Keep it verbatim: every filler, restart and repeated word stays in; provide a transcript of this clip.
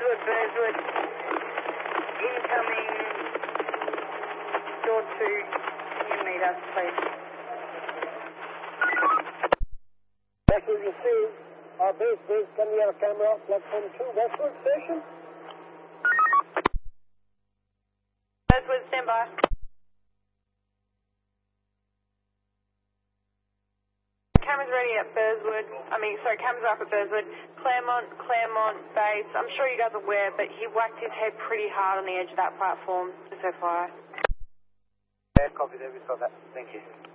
Burswood, Burswood. Incoming door two. Can you meet us, please? As you receive, our base base coming out of camera, platform two, Westwood Station. Burswood, stand by. Cameras ready at Burswood. I mean, sorry, cameras are up at Burswood. Claremont, Claremont base. I'm sure you guys are aware, but he whacked his head pretty hard on the edge of that platform, just F Y I. Yeah, copy that. We saw that. Thank you.